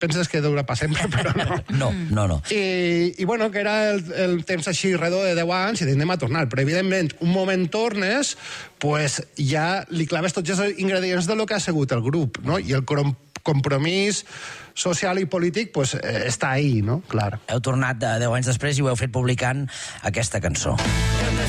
penses que dura per sempre, però no. No. I bueno, que era el temps així redó de 10 anys i anem a tornar. Però, evidentment, un moment tornes, pues ja li claves tots els ingredients de lo que ha sigut el grup, no? I el compromís social i polític pues, està ahí, no? Clar. Heu tornat 10 anys després i ho heu fet publicant aquesta cançó.